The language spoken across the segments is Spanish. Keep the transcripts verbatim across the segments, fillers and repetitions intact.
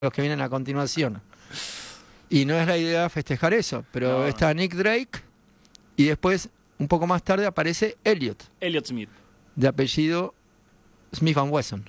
los que vienen a continuación. Y no es la idea festejar eso, pero No. está Nick Drake y después, un poco más tarde, aparece Elliot, Elliot Smith. de apellido Smith and Wesson.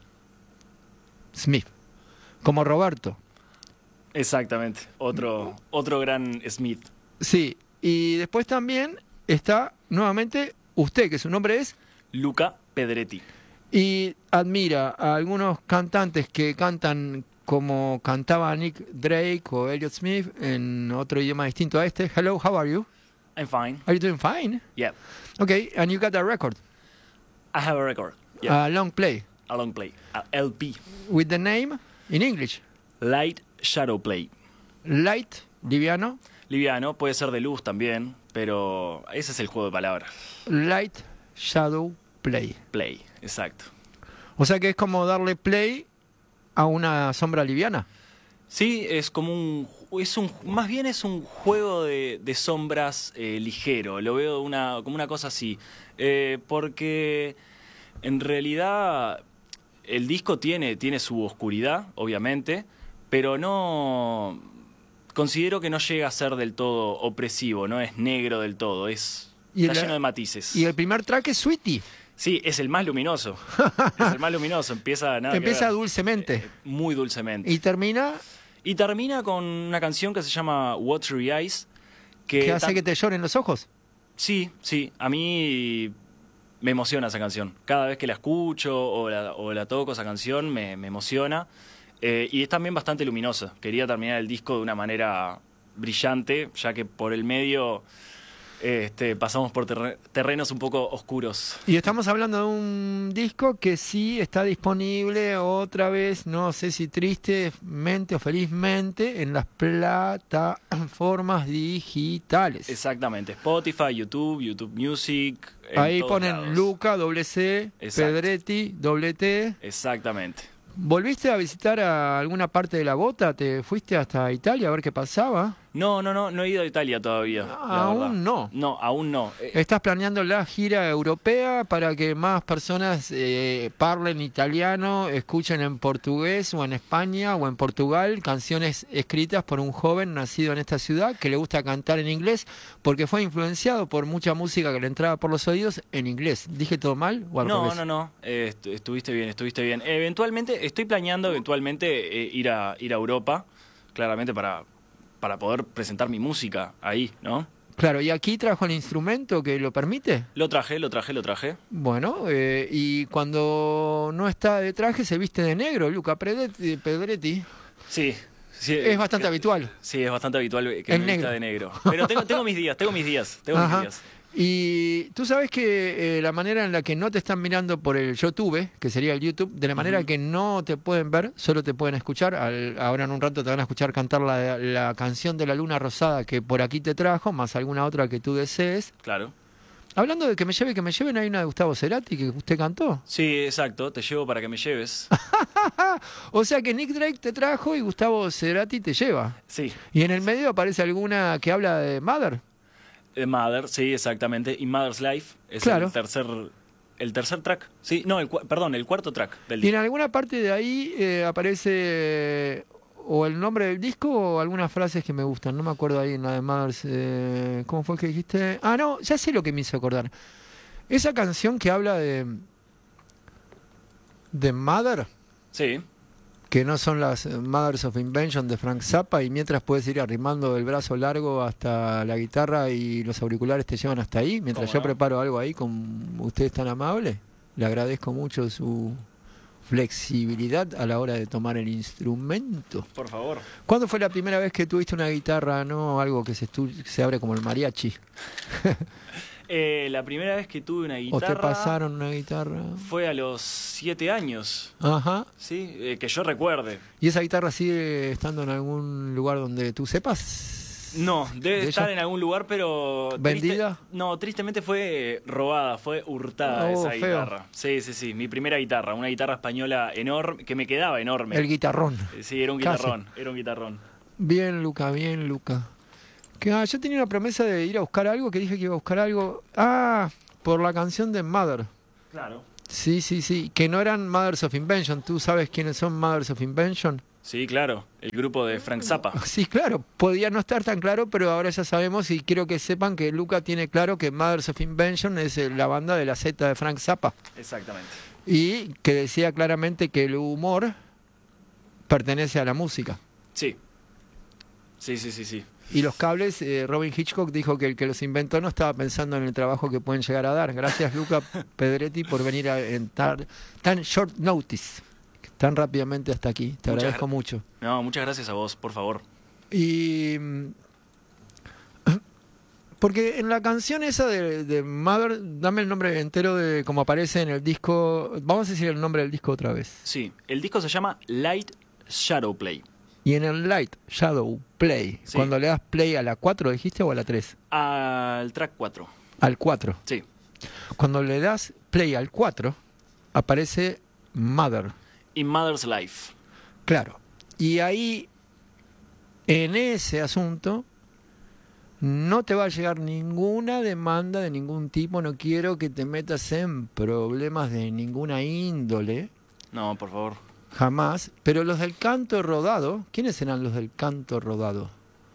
Smith. Como Roberto. Exactamente. Otro, otro gran Smith. Sí. Y después también está nuevamente usted, que su nombre es, Luca Pedretti. y admira a algunos cantantes que cantan como cantaba Nick Drake o Elliot Smith en otro idioma distinto a este. Hello, how are you? I'm fine. Are you doing fine? Yeah. Okay, and you got a record, I have a record. Yeah. a long play, A long play. A L P. with the name in English, Light Shadow Play. Light, liviano, Liviano, puede ser de luz también, pero ese es el juego de palabras. Light Shadow Play. Play, exacto. O sea que es como darle play a una sombra liviana. Sí, es como un, es un, más bien es un juego de, de sombras eh, ligero. Lo veo una, como una cosa así, eh, porque en realidad el disco tiene, tiene su oscuridad, obviamente, pero no considero que no llega a ser del todo opresivo, no es negro del todo, es Y está el- lleno de matices. Y el primer track es Sweetie. Sí, es el más luminoso. Es el más luminoso. Empieza nada que Empieza ver. dulcemente Eh, muy dulcemente. y termina Y termina con una canción que se llama Watery Eyes. Que, que hace tan- que te lloren los ojos. Sí, sí. A mí me emociona esa canción. Cada vez que la escucho o la, o la toco, esa canción me, me emociona. Eh, y es también bastante luminosa. Quería terminar el disco de una manera brillante, ya que por el medio este, pasamos por terre- terrenos un poco oscuros. Y estamos hablando de un disco que sí está disponible otra vez, no sé si tristemente o felizmente, en las plataformas digitales. Exactamente. Spotify, YouTube, YouTube Music. en Ahí todos ponen lados. Luca, doble C, Exacto. Pedretti, doble T. Exactamente. ¿Volviste a visitar a alguna parte de la bota? ¿Te fuiste hasta Italia a ver qué pasaba? No, no, no, no he ido a Italia todavía. la Aún verdad. no. No, aún no. Eh, ¿Estás planeando la gira europea para que más personas eh, parlen italiano, escuchen en portugués o en España o en Portugal canciones escritas por un joven nacido en esta ciudad que le gusta cantar en inglés porque fue influenciado por mucha música que le entraba por los oídos en inglés? ¿Dije todo mal o al no, revés? no, no. Eh, estu- estuviste bien, estuviste bien. Eventualmente, estoy planeando eventualmente eh, ir a ir a Europa, claramente para, para poder presentar mi música ahí, ¿no? Claro, ¿y aquí trajo el instrumento que lo permite? Lo traje, lo traje, lo traje. Bueno, eh, y cuando no está de traje se viste de negro, Luca Pedretti. Pedretti. Sí. sí Es bastante eh, habitual. Sí, es bastante habitual que El me negro. vista de negro. Pero tengo, tengo mis días, tengo mis días, tengo mis Ajá. días. Y tú sabes que eh, la manera en la que no te están mirando por el YouTube, que sería el YouTube, de la manera Ujú. que no te pueden ver, solo te pueden escuchar. Al- ahora en un rato te van a escuchar cantar la, la canción de la Luna Rosada que por aquí te trajo, más alguna otra que tú desees. Claro. Hablando de que me lleve, que me lleven, hay una de Gustavo Cerati que usted cantó. Sí, exacto. Te llevo para que me lleves. O sea que Nick Drake te trajo y Gustavo Cerati te lleva. Sí. Y en el medio aparece alguna que habla de Mother. Eh, Mother, sí, exactamente. Y Mother's Life es Claro. el tercer el tercer track. Sí, no, el, cua- perdón, el cuarto track del Y en disco. alguna parte de ahí eh, aparece eh, o el nombre del disco o algunas frases que me gustan. No me acuerdo ahí en la de Mothers. Eh, ¿Cómo fue que dijiste? Ah, no, ya sé lo que me hizo acordar. Esa canción que habla de. de Mother, Sí, que no son las eh, Mothers of Invention de Frank Zappa, y mientras puedes ir arrimando el brazo largo hasta la guitarra y los auriculares te llevan hasta ahí, mientras ¿Cómo yo no? preparo algo ahí con usted tan amable. Le agradezco mucho su flexibilidad a la hora de tomar el instrumento. por favor. ¿Cuándo fue la primera vez que tuviste una guitarra, no algo que se, estu- se abre como el mariachi? Eh, la primera vez que tuve una ¿O te guitarra pasaron una guitarra? fue a los siete años, Ajá. ¿sí? Eh, que yo recuerde. ¿Y esa guitarra sigue estando en algún lugar donde tú sepas? No, debe ¿De estar ella? en algún lugar, pero... ¿Vendida? triste- no, tristemente fue eh, robada, fue hurtada Oh, esa feo. guitarra. Sí, sí, sí, mi primera guitarra, una guitarra española enorme, que me quedaba enorme. El guitarrón. Eh, Sí, era un Casi. guitarrón, era un guitarrón. Bien, Luca, bien, Luca. Que, ah, yo tenía una promesa de ir a buscar algo, que dije que iba a buscar algo. Ah, por la canción de Mother. Claro. Sí, sí, sí. Que no eran Mothers of Invention. ¿Tú sabes quiénes son Mothers of Invention? Sí, claro, el grupo de Frank Zappa. Sí, claro, podía no estar tan claro, pero ahora ya sabemos y quiero que sepan que Luca tiene claro que Mothers of Invention es eh, la banda de la Z de Frank Zappa. Exactamente. Y que decía claramente que el humor pertenece a la música. Sí. Sí, sí, sí, sí. Y los cables, eh, Robin Hitchcock dijo que el que los inventó no estaba pensando en el trabajo que pueden llegar a dar. Gracias, Luca Pedretti, por venir a, en tar, tan short notice, tan rápidamente hasta aquí. Te Muchas agradezco gra- mucho. No, muchas gracias a vos, por favor. Y... Porque en la canción esa de, de Mother, dame el nombre entero de cómo aparece en el disco. Vamos a decir el nombre del disco otra vez. Sí, el disco se llama Light Shadow Play. Y en el Light Shadow Play, Sí. cuando le das play a la cuatro, ¿dijiste o a la tres? Al track cuatro. Al cuatro. Sí. Cuando le das play al cuatro, aparece Mother. Y Mother's Life. Claro. Y ahí, en ese asunto, no te va a llegar ninguna demanda de ningún tipo. No quiero que te metas en problemas de ninguna índole. No, por favor. Jamás. Pero los del canto rodado, ¿quiénes serán los del canto rodado?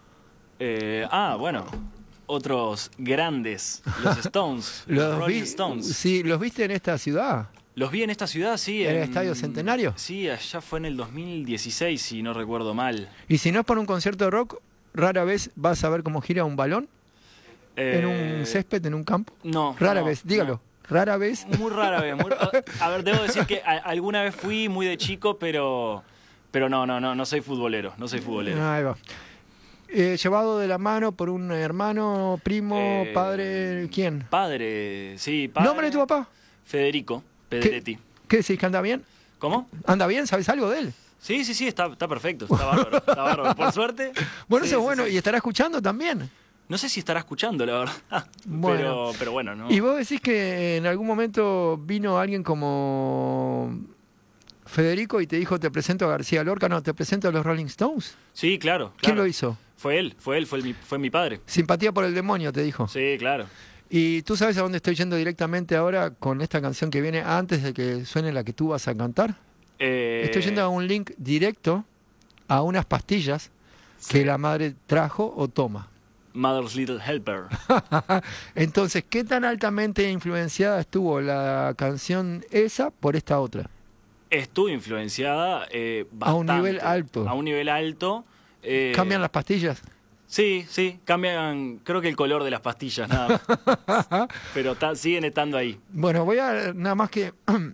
Eh, ah, bueno. Otros grandes. Los Stones. los Los Rolling vi- Stones. Sí, ¿los viste en esta ciudad? Los vi en esta ciudad, sí. ¿En el en- Estadio Centenario? Sí, allá fue en el dos mil dieciséis, si no recuerdo mal. Y si no es por un concierto de rock, rara vez vas a ver cómo gira un balón Eh, en un césped, en un campo. No. Rara no, vez, dígalo. no. Rara vez. Muy rara vez. muy- a ver, debo decir que a- alguna vez fui muy de chico, pero pero no, no, no, no soy futbolero, no soy futbolero. Ahí va. Eh, llevado de la mano por un hermano, primo, Eh, padre, ¿quién? Padre, sí, padre. ¿Nombre de tu papá? Federico Pedretti. ¿Qué decís, que anda bien? ¿Cómo? ¿Anda bien? ¿Sabes algo de él? Sí, sí, sí, está, está perfecto, está bárbaro, está bárbaro. Por suerte. Bueno, Sí, eso es sí, bueno. sí. ¿Y estará escuchando también? No sé si estará escuchando, la verdad. Bueno. Pero, pero bueno, ¿no? ¿Y vos decís que en algún momento vino alguien como Federico y te dijo, te presento a García Lorca? No, te presento a los Rolling Stones. Sí, claro. ¿Quién claro. lo hizo? Fue él, fue él, fue, el mi, fue mi padre. Simpatía por el demonio, te dijo. Sí, claro. ¿Y tú sabes a dónde estoy yendo directamente ahora con esta canción que viene antes de que suene la que tú vas a cantar? Eh, Estoy yendo a un link directo a unas pastillas que la madre trajo o toma. Mother's Little Helper. Entonces, ¿qué tan altamente influenciada estuvo la canción esa por esta otra? Estuvo influenciada eh, A un bastante. nivel alto. A un nivel alto. eh, ¿Cambian las pastillas? Sí, sí, cambian, creo que el color de las pastillas, nada más. Pero ta- siguen estando ahí. Bueno, voy a nada más que...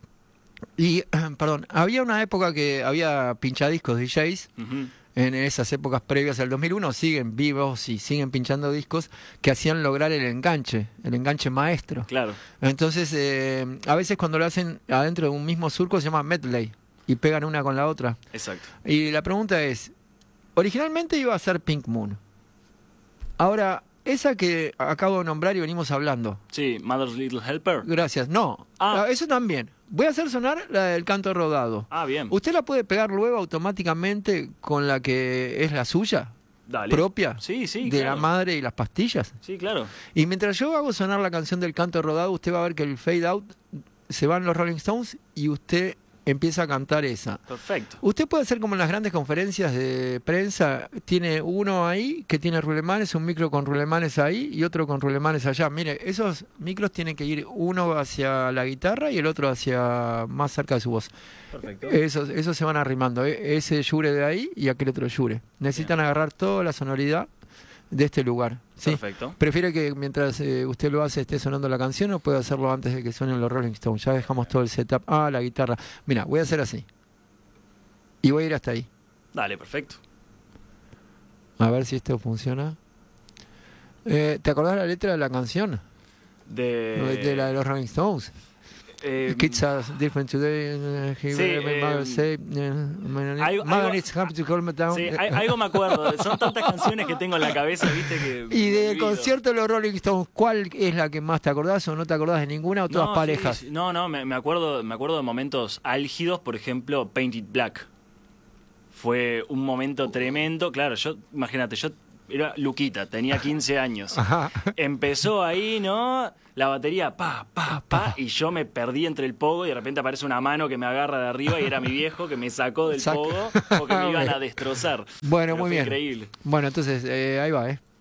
y, perdón, había una época que había pinchadiscos D Js, Ujú. en esas épocas previas al dos mil uno, siguen vivos y siguen pinchando discos que hacían lograr el enganche, el enganche maestro. Claro. Entonces, eh, a veces cuando lo hacen adentro de un mismo surco se llama medley y pegan una con la otra. Exacto. Y la pregunta es, originalmente iba a ser Pink Moon. Ahora, esa que acabo de nombrar y venimos hablando, Sí, Mother's Little Helper. gracias, no, Ah. eso también. Voy a hacer sonar la del canto rodado. Ah, bien. ¿Usted la puede pegar luego automáticamente con la que es la suya, Dale. propia, Sí, sí, de claro. la madre y las pastillas? Sí, claro. Y mientras yo hago sonar la canción del canto rodado, usted va a ver que el fade out se van los Rolling Stones y usted empieza a cantar esa. Perfecto. Usted puede hacer como en las grandes conferencias de prensa, tiene uno ahí que tiene rulemanes, un micro con rulemanes ahí y otro con rulemanes allá. Mire, esos micros tienen que ir uno hacia la guitarra y el otro hacia más cerca de su voz. Perfecto. Esos, esos se van arrimando, ¿eh? Ese yure de ahí y aquel otro yure. Necesitan Bien. agarrar toda la sonoridad de este lugar. ¿sí? Perfecto. ¿Prefiere que mientras eh, usted lo hace esté sonando la canción o puede hacerlo antes de que suenen los Rolling Stones? Ya dejamos todo el setup. Ah, la guitarra. Mira, voy a hacer así. Y voy a ir hasta ahí. Dale, perfecto. A ver si esto funciona. Eh, ¿Te acordás la letra de la canción? De, de, de la de los Rolling Stones. eh, Kids are different today. uh, he sí, my mother eh, say, uh, algo- mother algo- needs help to calm it down. Sí, al- algo me acuerdo. Son tantas canciones que tengo en la cabeza, viste, que... Y me del olvido. concierto de los Rolling Stones, ¿cuál es la que más te acordás o no te acordás de ninguna o todas No, parejas? sí, sí. No, no, me, me acuerdo, me acuerdo de momentos álgidos, por ejemplo, Painted Black. Fue un momento tremendo. Claro, yo, imagínate, yo era Luquita, tenía quince años. Ajá. Empezó ahí, ¿no? la batería, pa, pa, pa, y yo me perdí entre el pogo y de repente aparece una mano que me agarra de arriba y era mi viejo que me sacó del Saca. pogo porque me iban a destrozar. Bueno, Pero muy fue bien. Increíble. Bueno, entonces, eh, ahí va, ¿eh?